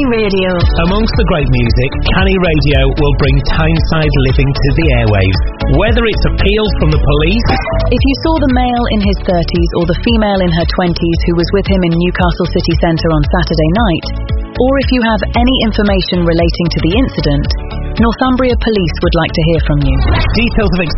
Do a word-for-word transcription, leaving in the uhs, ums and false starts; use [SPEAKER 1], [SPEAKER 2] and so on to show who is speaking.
[SPEAKER 1] Canny Radio.
[SPEAKER 2] Amongst the great music, Canny Radio will bring Tyneside living to the airwaves. Whether it's appeals from the police...
[SPEAKER 3] If you saw the male in his thirties or the female in her twenties who was with him in Newcastle city centre on Saturday night, or if you have any information relating to the incident, Northumbria Police would like to hear from you.
[SPEAKER 2] Details of